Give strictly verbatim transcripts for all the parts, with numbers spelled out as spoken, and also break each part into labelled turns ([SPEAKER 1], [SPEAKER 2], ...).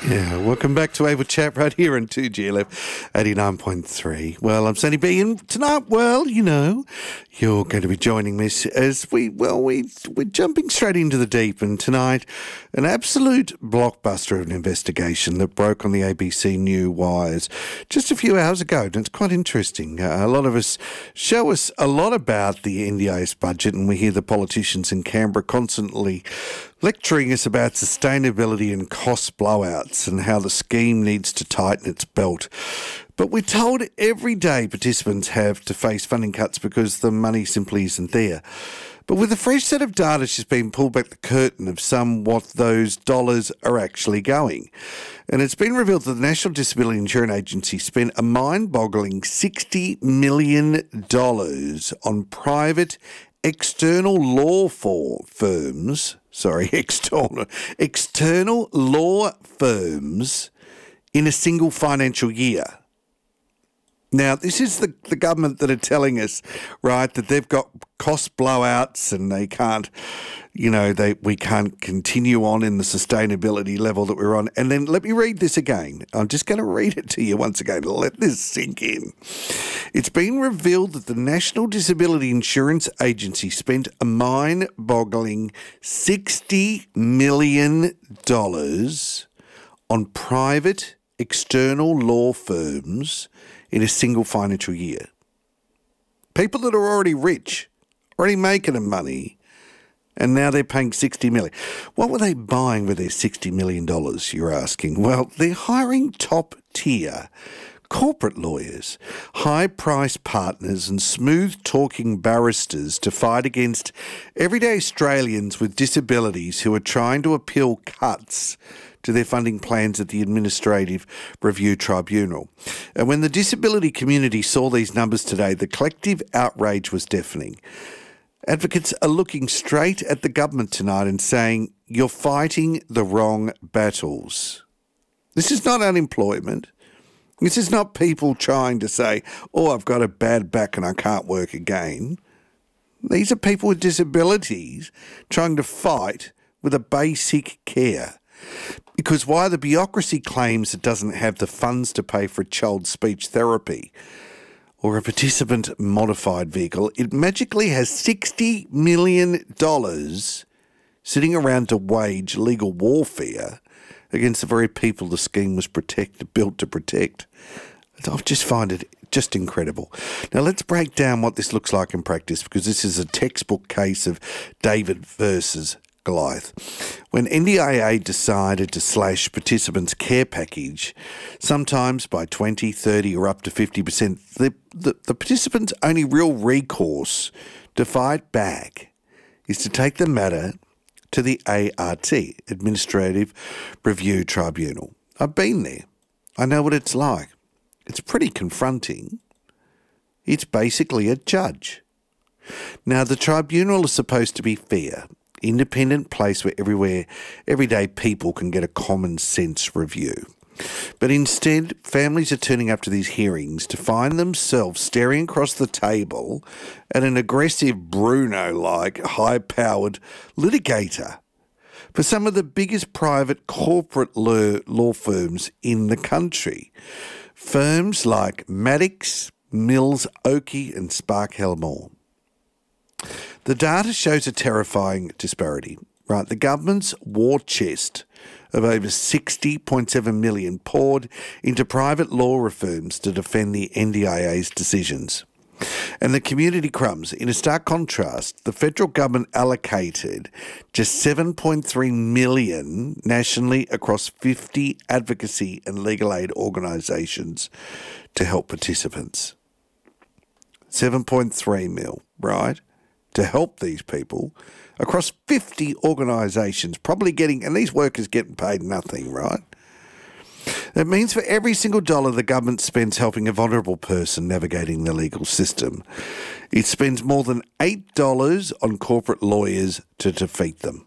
[SPEAKER 1] Yeah, welcome back to Able Chat right here on two G L F eighty-nine point three. Well, I'm Sandy B, and tonight, well, you know, you're going to be joining me as we, well, we, we're jumping straight into the deep, and tonight, an absolute blockbuster of an investigation that broke on the A B C New wires just a few hours ago, and it's quite interesting. Uh, a lot of us show us a lot about the N D I S budget, and we hear the politicians in Canberra constantly lecturing us about sustainability and cost blowouts and how the scheme needs to tighten its belt. But we're told every day participants have to face funding cuts because the money simply isn't there. But with a fresh set of data, she's been pulled back the curtain of some what those dollars are actually going. And it's been revealed that the National Disability Insurance Agency spent a mind-boggling sixty million dollars on private external law for firms, sorry, external, external law firms in a single financial year. Now, this is the, the government that are telling us, right, that they've got cost blowouts and they can't, you know, they we can't continue on in the sustainability level that we're on. And then let me read this again. I'm just going to read it to you once again. Let this sink in. It's been revealed that the National Disability Insurance Agency spent a mind-boggling sixty million dollars on private external law firms in a single financial year. People that are already rich, already making them money, and now they're paying sixty million dollars. What were they buying with their sixty million dollars, you're asking? Well, they're hiring top-tier corporate lawyers, high-priced partners and smooth-talking barristers to fight against everyday Australians with disabilities who are trying to appeal cuts to their funding plans at the Administrative Review Tribunal. And when the disability community saw these numbers today, the collective outrage was deafening. Advocates are looking straight at the government tonight and saying, you're fighting the wrong battles. This is not unemployment. This is not people trying to say, oh, I've got a bad back and I can't work again. These are people with disabilities trying to fight with a basic care. Because while the bureaucracy claims it doesn't have the funds to pay for a child's speech therapy or a participant-modified vehicle, it magically has sixty million dollars sitting around to wage legal warfare against the very people the scheme was protect, built to protect. I just find it just incredible. Now, let's break down what this looks like in practice, because this is a textbook case of David versus Goliath. When N D I A decided to slash participants' care package, sometimes by twenty, thirty or up to fifty percent, the, the, the participants' only real recourse to fight back is to take the matter to the A R T, Administrative Review Tribunal. I've been there. I know what it's like. It's pretty confronting. It's basically a judge. Now, the tribunal is supposed to be fair, independent place where everywhere, everyday people can get a common sense review. But instead, families are turning up to these hearings to find themselves staring across the table at an aggressive Bruno-like high-powered litigator for some of the biggest private corporate law, law firms in the country. Firms like Maddocks, Mills, Oakey and Spark Helmore. The data shows a terrifying disparity, right? The government's war chest of over sixty point seven million dollars poured into private law firms to defend the N D I A's decisions. And the community crumbs. In a stark contrast, the federal government allocated just seven point three million dollars nationally across fifty advocacy and legal aid organisations to help participants. seven point three mil, right? To help these people across fifty organisations, probably getting, and these workers getting paid nothing, right? That means for every single dollar the government spends helping a vulnerable person navigating the legal system, it spends more than eight dollars on corporate lawyers to defeat them.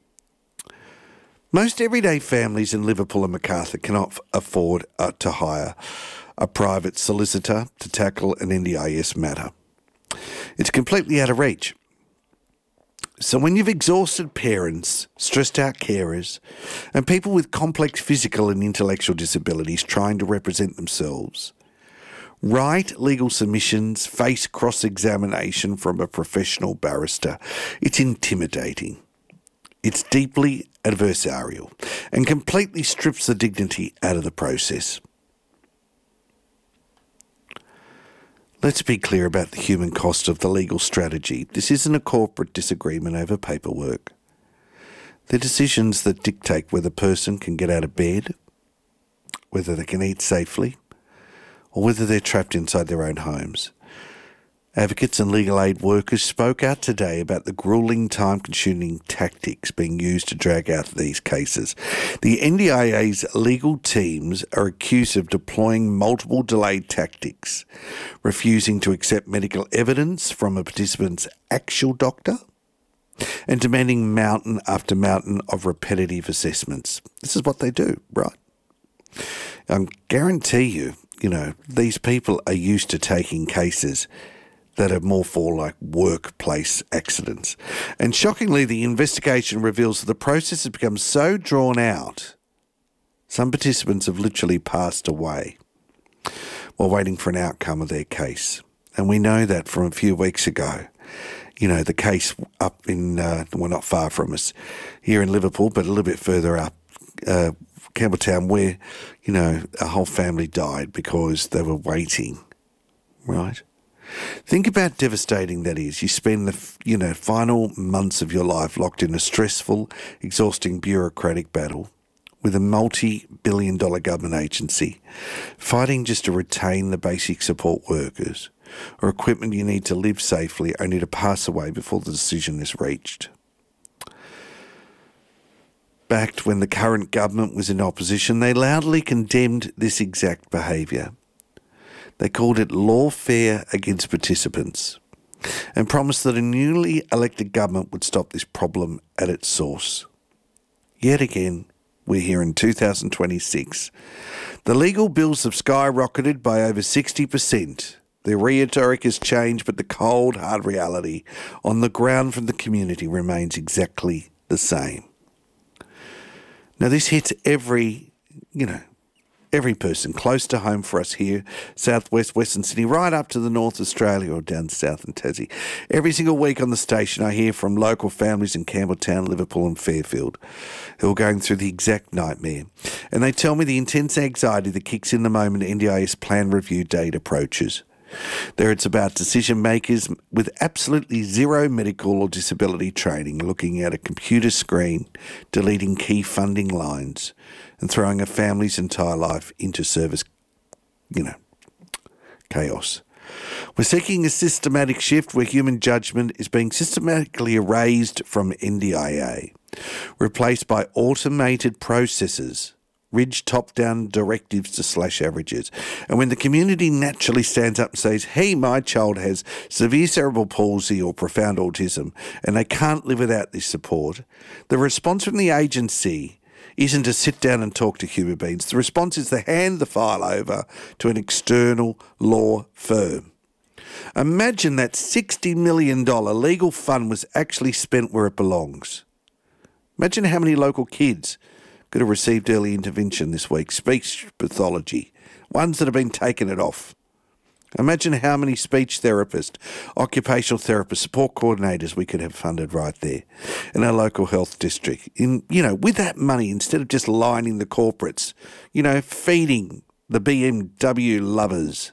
[SPEAKER 1] Most everyday families in Liverpool and Macarthur cannot afford uh, to hire a private solicitor to tackle an N D I S matter. It's completely out of reach. So when you've exhausted parents, stressed out carers, and people with complex physical and intellectual disabilities trying to represent themselves, write legal submissions, face cross-examination from a professional barrister, it's intimidating. It's deeply adversarial and completely strips the dignity out of the process. Let's be clear about the human cost of the legal strategy. This isn't a corporate disagreement over paperwork. They're decisions that dictate whether a person can get out of bed, whether they can eat safely, or whether they're trapped inside their own homes. Advocates and legal aid workers spoke out today about the gruelling, time-consuming tactics being used to drag out these cases. The N D I A's legal teams are accused of deploying multiple delayed tactics, refusing to accept medical evidence from a participant's actual doctor, and demanding mountain after mountain of repetitive assessments. This is what they do, right? I guarantee you, you know, these people are used to taking cases that are more for like workplace accidents. And shockingly, the investigation reveals that the process has become so drawn out, some participants have literally passed away while waiting for an outcome of their case. And we know that from a few weeks ago. You know, the case up in, uh, well, not far from us, here in Liverpool, but a little bit further up, uh, Campbelltown, where, you know, a whole family died because they were waiting, right? Think about how devastating that is. You spend the, you know, final months of your life locked in a stressful, exhausting bureaucratic battle with a multi-billion dollar government agency, fighting just to retain the basic support workers or equipment you need to live safely, only to pass away before the decision is reached. Back when the current government was in opposition, they loudly condemned this exact behaviour. They called it lawfare against participants and promised that a newly elected government would stop this problem at its source. Yet again, we're here in two thousand twenty-six. The legal bills have skyrocketed by over sixty percent. The rhetoric has changed, but the cold, hard reality on the ground from the community remains exactly the same. Now, this hits every, you know, every person close to home for us here, southwest Western Sydney, right up to the North Australia or down south in Tassie. Every single week on the station, I hear from local families in Campbelltown, Liverpool and Fairfield who are going through the exact nightmare. And they tell me the intense anxiety that kicks in the moment N D I S plan review date approaches. There it's about decision makers with absolutely zero medical or disability training looking at a computer screen, deleting key funding lines and throwing a family's entire life into service, you know, chaos. We're seeking a systematic shift where human judgment is being systematically erased from N D I A, replaced by automated processes, rigid top-down directives to slash averages. And when the community naturally stands up and says, hey, my child has severe cerebral palsy or profound autism and they can't live without this support, the response from the agency isn't to sit down and talk to human beings. The response is to hand the file over to an external law firm. Imagine that sixty million dollars legal fund was actually spent where it belongs. Imagine how many local kids could have received early intervention this week, speech pathology, ones that have been taken it off. Imagine how many speech therapists, occupational therapists, support coordinators we could have funded right there in our local health district. In, you know, with that money, instead of just lining the corporates, you know, feeding the B M W lovers.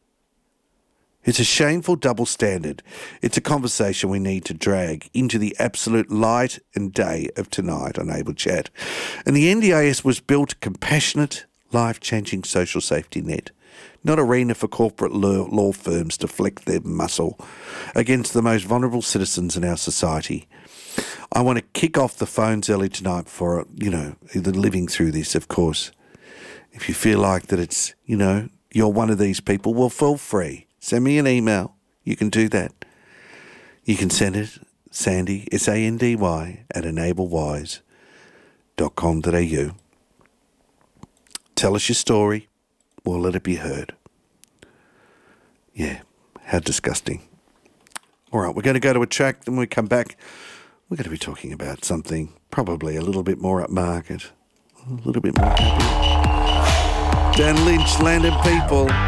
[SPEAKER 1] It's a shameful double standard. It's a conversation we need to drag into the absolute light and day of tonight on Able Chat. And the N D I S was built a compassionate, life-changing social safety net, not arena for corporate law, law firms to flex their muscle against the most vulnerable citizens in our society. I want to kick off the phones early tonight for, you know, the living through this, of course. If you feel like that it's, you know, you're one of these people, well, feel free. Send me an email. You can do that. You can send it, Sandy, S A N D Y, at enablewise dot com dot a u. Tell us your story. We'll let it be heard. Yeah, how disgusting. All right, we're going to go to a track. Then when we come back, we're going to be talking about something probably a little bit more upmarket, a little bit more happy. Dan Lynch, Land and People.